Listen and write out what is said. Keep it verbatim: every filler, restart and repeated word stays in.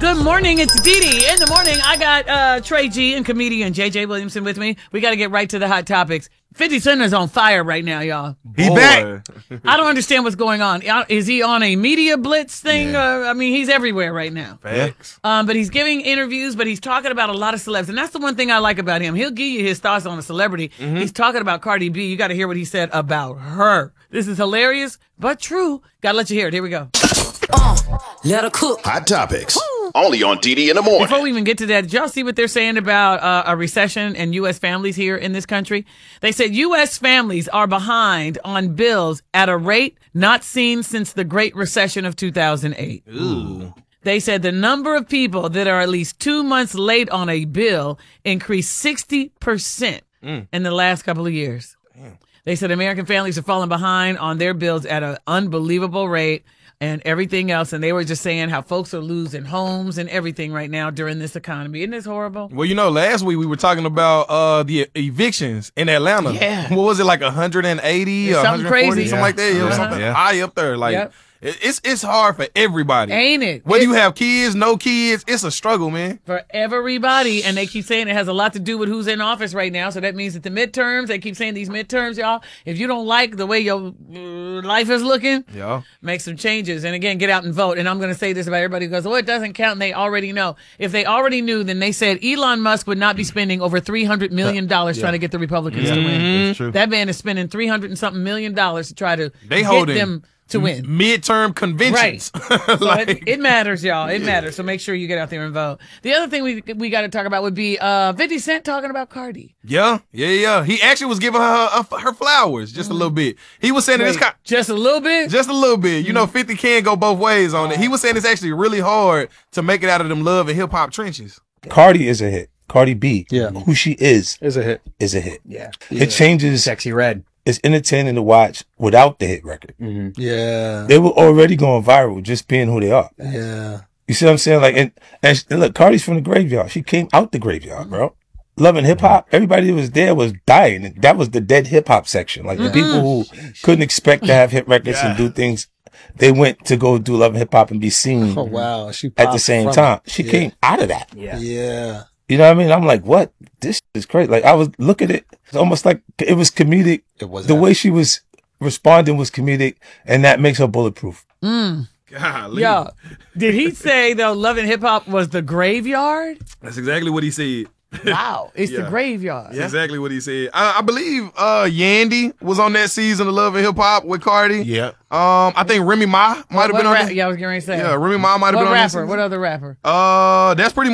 Good morning. It's Dee Dee. In the morning, I got uh, Trey G and comedian J J Williamson with me. We got to get right to the hot topics. fifty Cent is on fire right now, y'all. He Boy. back. I don't understand what's going on. Is he on a media blitz thing? Yeah. Uh, I mean, he's everywhere right now. Facts. Um, but he's giving interviews, but he's talking about a lot of celebs. And that's the one thing I like about him. He'll give you his thoughts on a celebrity. Mm-hmm. He's talking about Cardi B. You got to hear what he said about her. This is hilarious, but true. Got to let you hear it. Here we go. Uh, let her cook. Hot topics. Only on D D in the morning. Before we even get to that, did y'all see what they're saying about uh, a recession and U S families here in this country? They said U S families are behind on bills at a rate not seen since the Great Recession of two thousand eight. Ooh. They said the number of people that are at least two months late on a bill increased sixty percent mm. in the last couple of years. Damn. They said American families are falling behind on their bills at an unbelievable rate. And everything else. And they were just saying how folks are losing homes and everything right now during this economy. Isn't this horrible? Well, you know, last week we were talking about uh, the evictions in Atlanta. Yeah. What was it, like one hundred eighty or something one hundred forty? Crazy. Something Yeah. like that. It was uh-huh. something yeah. high up there. Like, yep. It's it's hard for everybody. Ain't it? Whether it, you have kids, no kids, it's a struggle, man. For everybody. And they keep saying it has a lot to do with who's in office right now. So that means that the midterms, they keep saying these midterms, y'all, if you don't like the way your uh, life is looking, yeah. make some changes. And again, get out and vote. And I'm going to say this about everybody who goes, oh, it doesn't count. And they already know. If they already knew, then they said Elon Musk would not be spending over three hundred million dollars yeah. trying to get the Republicans yeah. to win. Mm-hmm. That's true. That man is spending three hundred and something million dollars to try to they get them to win. Midterm conventions. Right. So like, it, it matters, y'all. It yeah. matters. So make sure you get out there and vote. The other thing we we got to talk about would be uh, fifty Cent talking about Cardi. Yeah, yeah, yeah. He actually was giving her her, her flowers just mm-hmm. a little bit. He was saying Wait, this kind just a little bit? Just a little bit. You mm-hmm. know, fifty can go both ways on it. He was saying it's actually really hard to make it out of them love and hip hop trenches. Cardi is a hit. Cardi B, yeah. who she is, is a hit. Is a hit. Yeah. yeah. It changes. Sexy Red. It's entertaining to watch without the hit record. Mm-hmm. Yeah. They were already going viral just being who they are. Yeah. You see what I'm saying? Like, and, and look, Cardi's from the graveyard. She came out the graveyard, bro. Loving hip hop. Everybody that was there was dying. That was the dead hip hop section. Like, mm-hmm. the people who couldn't expect to have hit records yeah. and do things, they went to go do Love and Hip Hop and be seen oh, wow. She at the same time. She yeah. came out of that. Yeah. Yeah. You know what I mean? I'm like, what? This is crazy. Like, I was looking at it. It's almost like it was comedic. It was the way she was responding was comedic, and that makes her bulletproof. Mm. Golly. Yo, did he say, though, Love and Hip Hop was the graveyard? That's exactly what he said. Wow, it's yeah. the graveyard. That's exactly what he said. I, I believe uh, Yandy was on that season of Love and Hip Hop with Cardi. Yeah. Um, I think Remy Ma might have been on rap- that. Yeah, I was getting ready to say. Yeah, Remy Ma might have been what on rapper? that. What other rapper? Uh, that's pretty